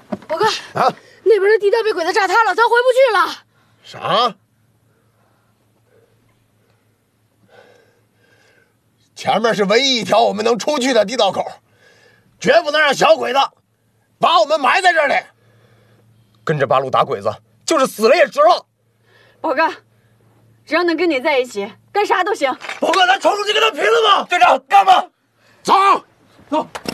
报告啊， 那边的地道被鬼子炸塌了，咱回不去了。 啥？前面是唯一一条我们能出去的地道口，绝不能让小鬼子把我们埋在这里。跟着八路打鬼子，就是死了也值了。 宝哥，只要能跟你在一起，干啥都行。 宝哥，咱冲出去跟他拼了吧！队长，干吧！走，走。